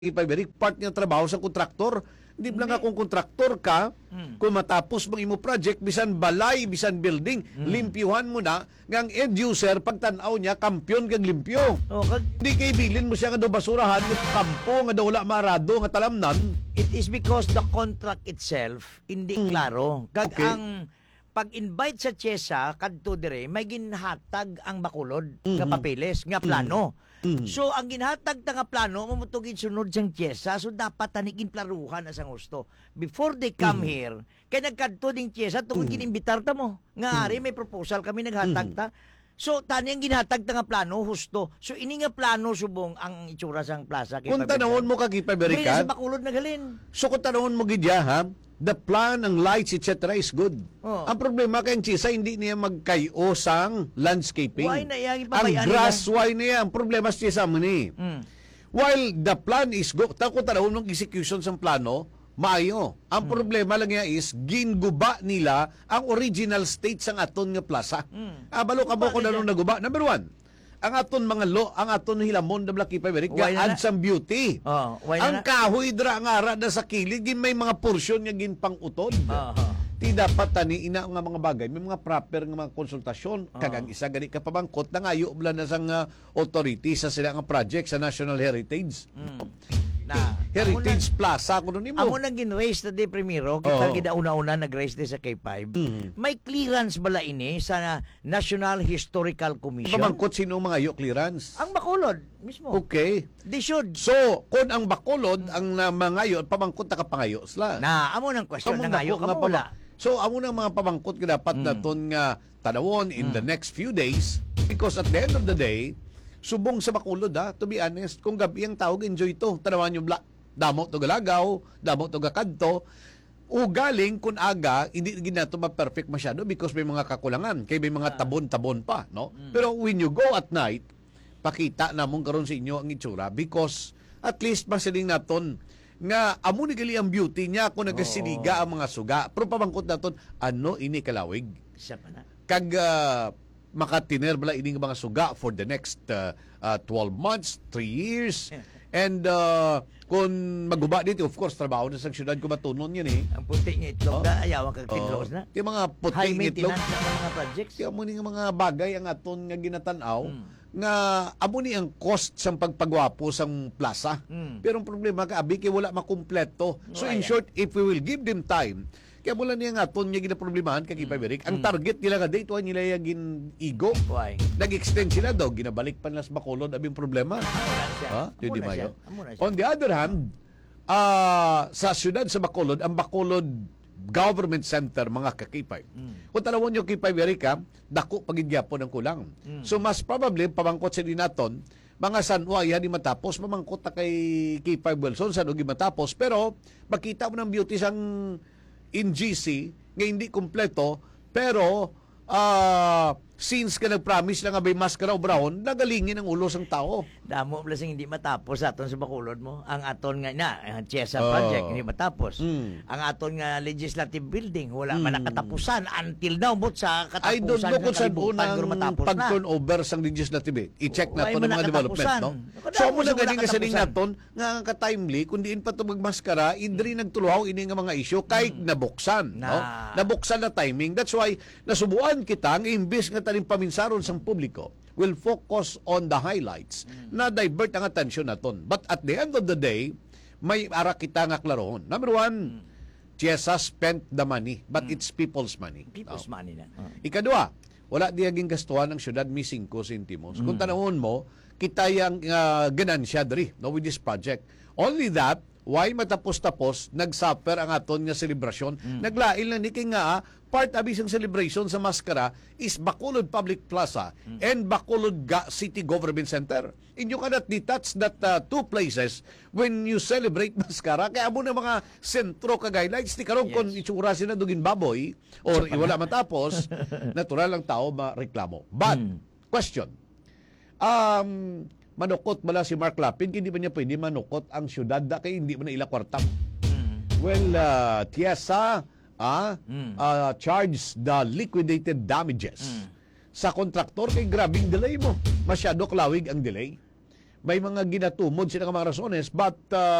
Very part ng trabaho sa kontraktor. Hindi lang nga kung kontraktor ka, kung matapos mong imo project, bisan balay, bisan building, limpyuhan mo na, ng end user, pagtanaw niya, kampyon kag limpyo. Oh, Hindi kay bilin mo siya nga do basurahan, nga kampo, nga do wala marado, nga talamnan. it is because the contract itself hindi klaro. Kag Okay. ang pag-invite sa Chesa kadto dire may ginhatag ang Bacolod nga papeles, nga plano. So ang ginhatag ta nga plano mamutugid sunod sang Chesa, so dapat tanigin plaruhan as ang gusto. Before they come here, kay nagkadto ding Chesa tungod kinimbitar ta mo. Nga ari may proposal kami naghatag ta. So tani ang ginhatag ta nga plano husto. So ini nga plano subong ang itsura sang plaza kay Kung tanawon mo kag May Ipaberikan, sa Bacolod nagalin. so kung tanawon mo gidya ha, the plan, ang lights, etc. is good. Oh. Ang problema kay ang Chisa, hindi niya magkayo sang landscaping. Why na yang Ang ipabayaan grass, why niya? Ang problema sa Chisa mo ni. While the plan is good, kung tanawon ng execution sa plano, maayo. Ang problema lang niya is, ginguba nila ang original state sang aton nga plaza. Balo ka mo kung anong naguba. Number one, ang aton mga ang aton hilamon na Black Ipaberik, Why na add some beauty. Oh, why Ang na? kahoy dra nga ara na sa kilid, gin may mga porsyon nga gin pang-utod. Aha. Ti dapat tani ina nga mga bagay, may mga proper nga mga konsultasyon. Kagang isa gani ka pabangkot na nga bla na sang authority sa sila nga project sa National Heritage. Na Heritage Plaza kuno nimo. amo nang gin-raise na di primero kita Oo. gidauna-una nag-raise di sa K5. May clearance bala ini sa National Historical Commission. Pabangkot sino mga clearance. Ang Bacolod mismo. Okay. They should. So, kun ang Bacolod ang mangayo pabangkot ta ka pangayo sila. Na amo nang question Amo na na ngayo po ka nga wala. So, amo na mga pabangkot nga dapat naton nga tanawon in the next few days because at the end of the day, subong sa Bacolod to be honest, kung gabi ang tawag enjoy to, tanawan yung damo to galagaw, damo to gakadto, ugaling kun aga, hindi ginato ma-perfect masyado because may mga kakulangan, kay may mga tabon-tabon pa, no? Pero when you go at night, pakita namon karon sa inyo ang itsura because at least masiling naton nga amo ni gali ang beauty niya kung nagasiliga ang mga suga. Pero pabangkot naton, ano ini kalawig? Siya pa na. Kag makatiner bala ini nga mga suga for the next 12 months, 3 years. And kung maguba dito, of course, trabaho na sa syudad ko matunon yun eh. Ang puti nga itlog na ayaw kag tinlos na. Yung mga High puting itlog. maintenance na mga projects. Kaya mo ni nga mga bagay ang aton nga ginatanaw nga amo ni ang cost sang pagpagwapo sang plaza. Pero ang problema abi kay wala makumpleto. So in ayan. short, if we will give them time, kaya mula niya nga aton nga ginaproblemahan kay Ipaberik, ang target nila nga date nila yung igo. Why? Nag-extend sila daw, ginabalik pa nila sa Bacolod abing problema. Ha? Amo Di na Mayo. siya. Amo na siya. On the other hand, sa syudad sa Bacolod, ang Bacolod Government Center, mga kakipay. Kung talawon nyo kipay Erika, dako pagigyapo ng kulang. So mas probably, pamangkot sa dinaton, mga Sanwa, yan di matapos, mamangkot na kay Kipay Wilson, sa di matapos, pero makita mo ng beauty sang in GC, nga hindi kumpleto, pero since ka nag-promise na nga may maskara o brown, nagalingin ang ulo sang tao. Damo blasing hindi matapos aton sa Bacolod mo. Ang aton nga ang Chesa project hindi matapos. Ang aton nga legislative building wala man nakatapusan until now but sa katapusan. I don't know kung saan unang matapos na. pag-turnover sang legislative. I-check na Why to ng man mga development, nakatapusan? no? Nakatapusan, So, muna wala galing nga sining katapusan. naton, nga ka-timely, kung diin pa ito magmaskara, indri nagtuluhaw ini nga mga isyo, kay nabuksan, no? Nabuksan na timing. That's why, nasubuan kita, ang imbis nga taning paminsaron sang publiko, will focus on the highlights na divert ang atensyon naton. But at the end of the day, may ara kita nga klarohon. Number one, Chiesa spent the money, but it's people's money. People's money na. Ikadua, wala diyaging gastuhan ng syudad mi 5 centimos. Kung tanawon mo, kita yung ganansya diri no, with this project. Only that, why matapos-tapos, nagsuffer ang aton nga selebrasyon. Naglail na ni kay nga, part abisang celebration sa Maskara is Bacolod Public Plaza and Bacolod City Government Center. And you cannot detach that two places when you celebrate Maskara. Kaya mo na mga sentro kagay lights, di karon kung itsura sila dugin baboy or wala matapos, natural lang tao mareklamo. But, question, manukot bala si Mark Lapid, hindi ba niya pwede manukot ang syudad da kay hindi mo na ila kwartam? Well, Tiesa charge the liquidated damages sa kontraktor kay grabing delay mo. Masyado klawig ang delay. may mga ginatumod sila nga mga rasones, but